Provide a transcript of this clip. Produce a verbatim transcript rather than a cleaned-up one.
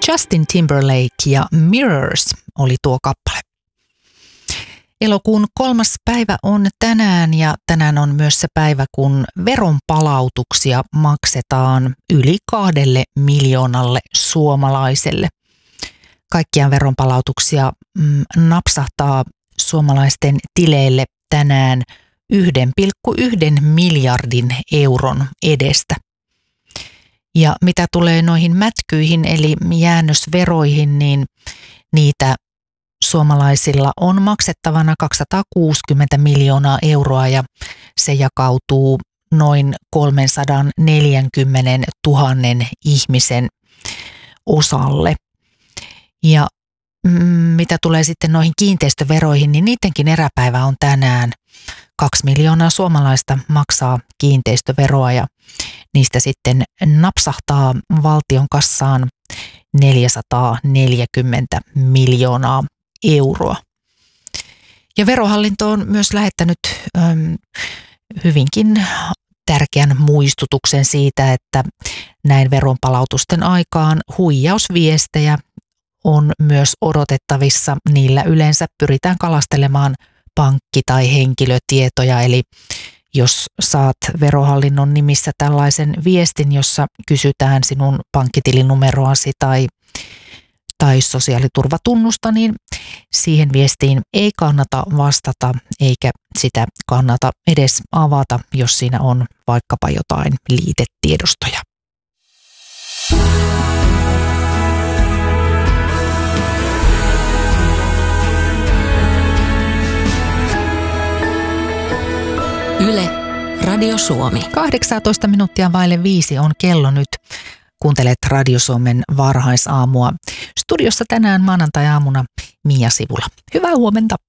Justin Timberlake ja Mirrors oli tuo kappale. Elokuun kolmas päivä on tänään ja tänään on myös se päivä, kun veronpalautuksia maksetaan yli kahdelle miljoonalle suomalaiselle. Kaikkiaan veronpalautuksia mm, napsahtaa suomalaisten tileille tänään yksi pilkku yksi miljardin euron edestä. Ja mitä tulee noihin mätkyihin eli jäännösveroihin, niin niitä suomalaisilla on maksettavana kaksisataakuusikymmentä miljoonaa euroa ja se jakautuu noin kolmesataaneljäkymmentätuhatta ihmisen osalle. Ja mitä tulee sitten noihin kiinteistöveroihin, niin niidenkin eräpäivä on tänään. Kaksi miljoonaa suomalaista maksaa kiinteistöveroa ja niistä sitten napsahtaa valtion kassaan neljäsataaneljäkymmentä miljoonaa euroa. Ja Verohallinto on myös lähettänyt äm, hyvinkin tärkeän muistutuksen siitä, että näin veronpalautusten aikaan huijausviestejä on myös odotettavissa. Niillä yleensä pyritään kalastelemaan pankki- tai henkilötietoja, eli jos saat Verohallinnon nimissä tällaisen viestin, jossa kysytään sinun pankkitilinumeroasi tai, tai sosiaaliturvatunnusta, niin siihen viestiin ei kannata vastata eikä sitä kannata edes avata, jos siinä on vaikkapa jotain liitetiedostoja. Yle, Radio Suomi. kahdeksantoista minuuttia vaille viisi on kello nyt. Kuuntelet Radio Suomen varhaisaamua. Studiossa tänään maanantai-aamuna Mia Sivula. Hyvää huomenta.